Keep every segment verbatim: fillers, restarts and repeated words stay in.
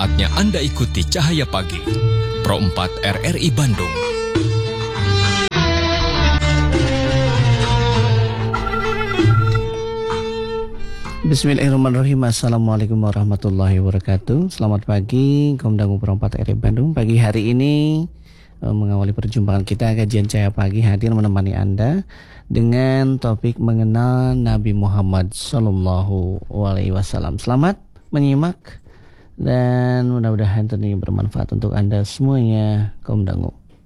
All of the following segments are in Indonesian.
Saatnya Anda ikuti Cahaya Pagi, Pro empat R R I Bandung. Bismillahirrahmanirrahim. Assalamualaikum warahmatullahi wabarakatuh. Selamat pagi, kaum dangu Pro empat R R I Bandung. Pagi hari ini mengawali perjumpaan kita, kajian Cahaya Pagi hadir menemani Anda dengan topik mengenal Nabi Muhammad Sallallahu Alaihi Wasallam. Selamat menyimak dan mudah-mudahan tentunya bermanfaat untuk Anda semuanya, kaum dangu.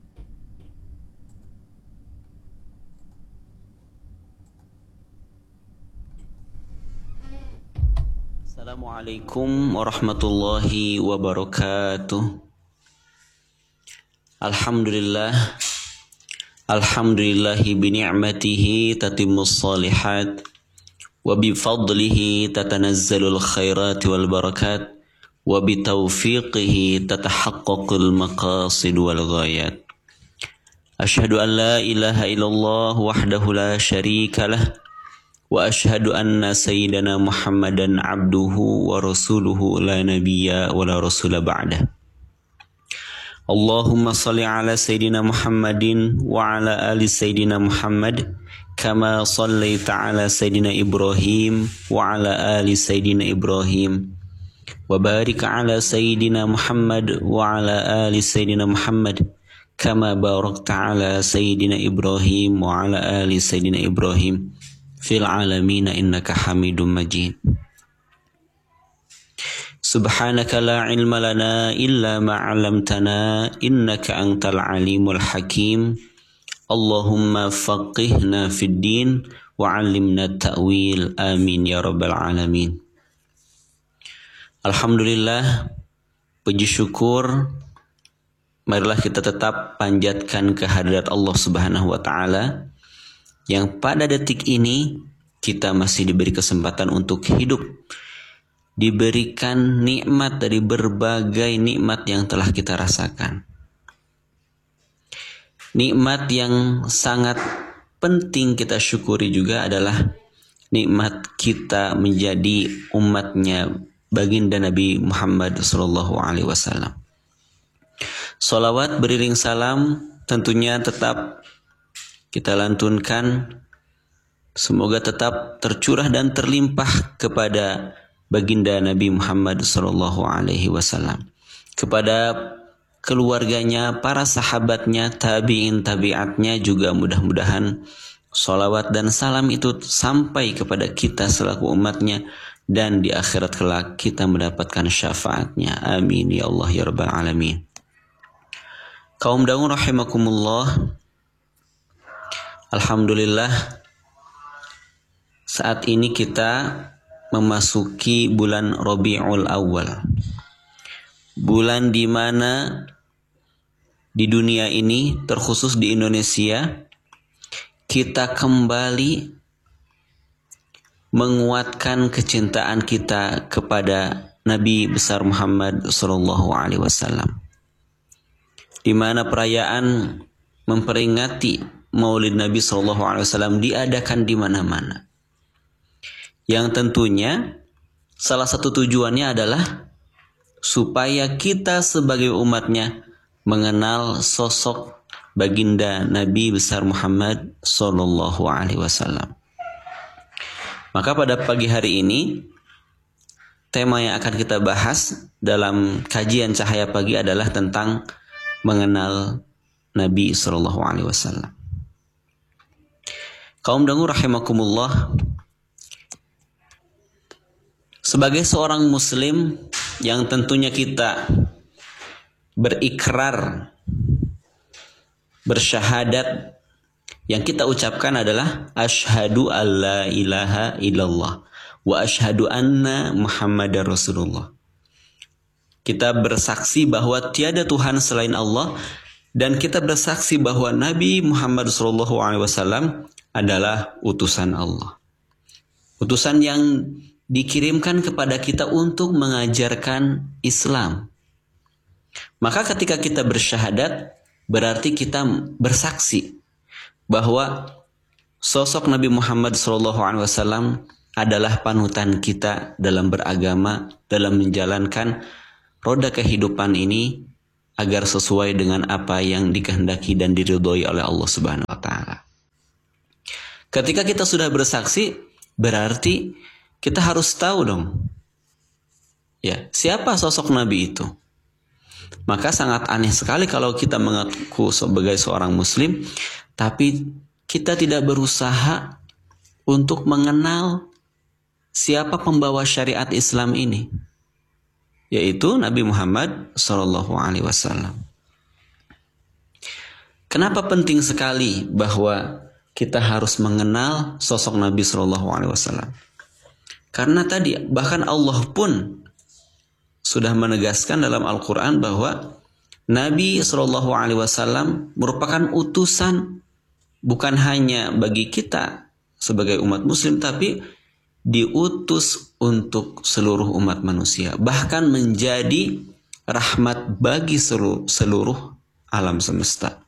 Assalamualaikum warahmatullahi wabarakatuh. Alhamdulillah, alhamdulillahi bini'matihi tatimmus salihat, wa bifadlihi tatanazzalul khairat wal barakat, wa bitaufiqihi tatahaqqaqul maqasid wal ghayat. Ashhadu an la ilaha illallah wahdahu la syarika lah, wa ashhadu anna sayyidana Muhammadan abduhu wa rasuluhu la nabiyya wa la rasula ba'dah. Allahumma salli ala sayyidina Muhammadin wa ala ali sayyidina Muhammad kama sallaita ala sayyidina Ibrahim wa ala ali sayyidina Ibrahim wa barik ala sayyidina Muhammad wa ala ali sayyidina Muhammad kama barakta ala sayyidina Ibrahim wa ala ali sayyidina Ibrahim fil alamin innaka Hamidum Majid. Subhanaka la ilma lana illa ma 'allamtana innaka antal alimul hakim. Allahumma faqihna fid din wa 'allimna ta'wil. Amin ya rabbal alamin. Alhamdulillah, puji syukur marilah kita tetap panjatkan kehadirat Allah Subhanahu wa taala yang pada detik ini kita masih diberi kesempatan untuk hidup, diberikan nikmat dari berbagai nikmat yang telah kita rasakan. Nikmat yang sangat penting kita syukuri juga adalah nikmat kita menjadi umatnya baginda Nabi Muhammad sallallahu alaihi wasallam. Salawat beriring salam tentunya tetap kita lantunkan, semoga tetap tercurah dan terlimpah kepada baginda Nabi Muhammad sallallahu alaihi wasallam, kepada keluarganya, para sahabatnya, tabi'in tabi'atnya, juga mudah-mudahan salawat dan salam itu sampai kepada kita selaku umatnya dan di akhirat kelak kita mendapatkan syafaatnya. Amin ya Allah ya rabbal alamin. Kaum dangu rahimakumullah, alhamdulillah saat ini kita memasuki bulan Rabiul Awal, bulan di mana di dunia ini, terkhusus di Indonesia, kita kembali menguatkan kecintaan kita kepada Nabi besar Muhammad sallallahu alaihi wasallam, di mana perayaan memperingati Maulid Nabi sallallahu alaihi wasallam diadakan di mana-mana. Yang tentunya salah satu tujuannya adalah supaya kita sebagai umatnya mengenal sosok baginda Nabi besar Muhammad sallallahu alaihi wasallam. Maka pada pagi hari ini tema yang akan kita bahas dalam kajian Cahaya Pagi adalah tentang mengenal Nabi sallallahu alaihi wasallam. Kaum dangu rahimakumullah, sebagai seorang muslim yang tentunya kita berikrar, bersyahadat, yang kita ucapkan adalah asyhadu alla ilaha illallah wa asyhadu anna Muhammadar Rasulullah. Kita bersaksi bahwa tiada Tuhan selain Allah, dan kita bersaksi bahwa Nabi Muhammad sallallahu alaihi wasallam adalah utusan Allah. Utusan yang dikirimkan kepada kita untuk mengajarkan Islam. Maka ketika kita bersyahadat, berarti kita bersaksi bahwa sosok Nabi Muhammad sallallahu alaihi wasallam adalah panutan kita dalam beragama, dalam menjalankan roda kehidupan ini agar sesuai dengan apa yang dikehendaki dan diridhoi oleh Allah Subhanahu wa taala. Ketika kita sudah bersaksi, berarti kita harus tahu dong, ya, siapa sosok Nabi itu. Maka sangat aneh sekali kalau kita mengaku sebagai seorang muslim, tapi kita tidak berusaha untuk mengenal siapa pembawa syariat Islam ini, yaitu Nabi Muhammad shallallahu alaihi wasallam. Kenapa penting sekali bahwa kita harus mengenal sosok Nabi shallallahu alaihi wasallam? Karena tadi bahkan Allah pun sudah menegaskan dalam Al-Quran bahwa Nabi shallallahu alaihi wasallam merupakan utusan bukan hanya bagi kita sebagai umat muslim, tapi diutus untuk seluruh umat manusia, bahkan menjadi rahmat bagi seluruh, seluruh alam semesta.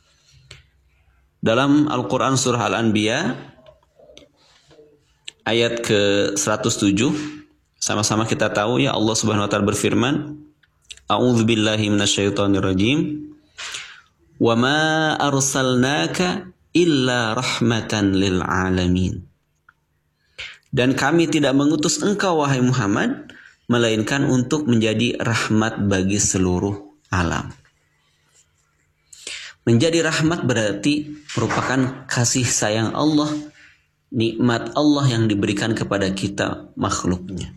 Dalam Al-Quran surah Al-Anbiya ayat ke seratus tujuh, sama-sama kita tahu ya, Allah Subhanahu wa taala berfirman, A'udzubillahi minasyaitonirrajim, wa ma arsalnaka illa rahmatan lil alamin. Dan kami tidak mengutus engkau wahai Muhammad melainkan untuk menjadi rahmat bagi seluruh alam. Menjadi rahmat berarti merupakan kasih sayang Allah, nikmat Allah yang diberikan kepada kita makhluknya.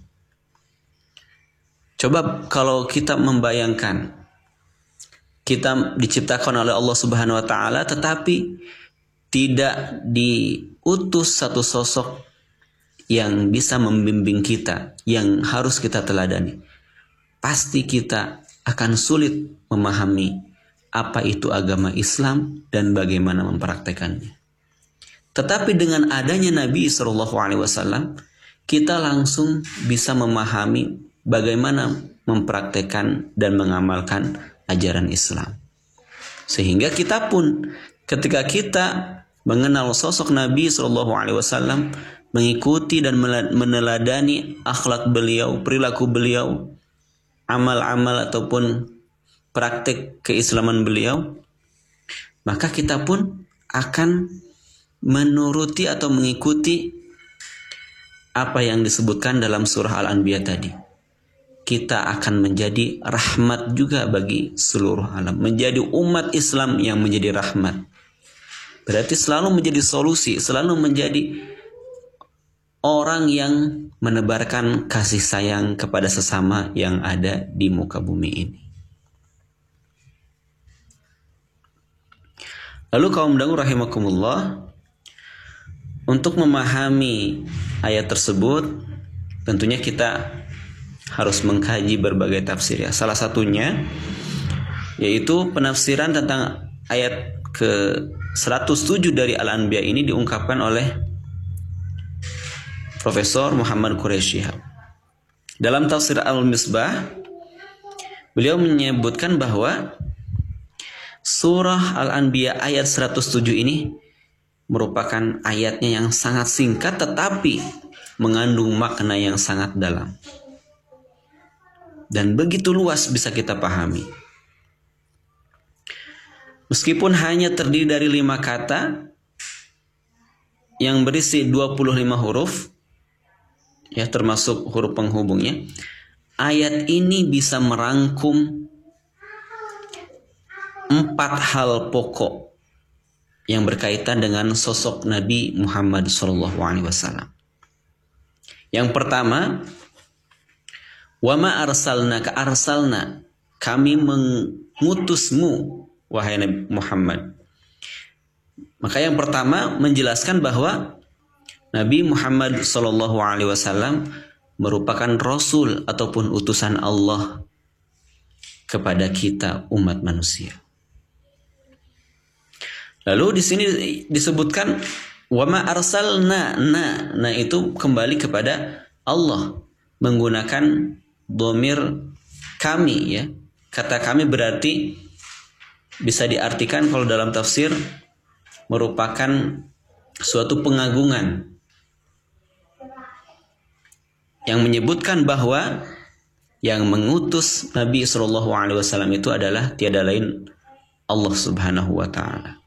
Coba kalau kita membayangkan kita diciptakan oleh Allah Subhanahu wa taala tetapi tidak diutus satu sosok yang bisa membimbing kita, yang harus kita teladani, pasti kita akan sulit memahami apa itu agama Islam dan bagaimana mempraktekannya. Tetapi dengan adanya Nabi shallallahu alaihi wasallam, kita langsung bisa memahami bagaimana mempraktekkan dan mengamalkan ajaran Islam. Sehingga kita pun ketika kita mengenal sosok Nabi shallallahu alaihi wasallam, mengikuti dan meneladani akhlak beliau, perilaku beliau, amal-amal ataupun praktik keislaman beliau, maka kita pun akan menuruti atau mengikuti apa yang disebutkan dalam surah Al-Anbiya tadi. Kita akan menjadi rahmat juga bagi seluruh alam, menjadi umat Islam yang menjadi rahmat. Berarti selalu menjadi solusi, selalu menjadi orang yang menebarkan kasih sayang kepada sesama yang ada di muka bumi ini. Lalu kaum dangu rahimakumullah, untuk memahami ayat tersebut tentunya kita harus mengkaji berbagai tafsir ya. Salah satunya yaitu penafsiran tentang ayat ke seratus tujuh dari Al-Anbiya ini diungkapkan oleh Profesor Muhammad Quraisy Shihab. Dalam tafsir Al-Misbah, beliau menyebutkan bahwa surah Al-Anbiya ayat seratus tujuh ini merupakan ayatnya yang sangat singkat tetapi mengandung makna yang sangat dalam. Dan begitu luas bisa kita pahami. Meskipun hanya terdiri dari lima kata yang berisi dua puluh lima huruf, ya termasuk huruf penghubungnya, ayat ini bisa merangkum empat hal pokok yang berkaitan dengan sosok Nabi Muhammad shallallahu alaihi wasallam. Yang pertama, wa ma arsalnaka arsalna, kami mengutusmu wahai Nabi Muhammad. Maka yang pertama menjelaskan bahwa Nabi Muhammad shallallahu alaihi wasallam merupakan rasul ataupun utusan Allah kepada kita umat manusia. Lalu di sini disebutkan wa ma arsalna, na, nah itu kembali kepada Allah menggunakan dhamir kami ya. Kata kami berarti bisa diartikan kalau dalam tafsir merupakan suatu pengagungan yang menyebutkan bahwa Yang mengutus Nabi Shallallahu Alaihi Wasallam itu adalah tiada lain Allah Subhanahu Wa Taala.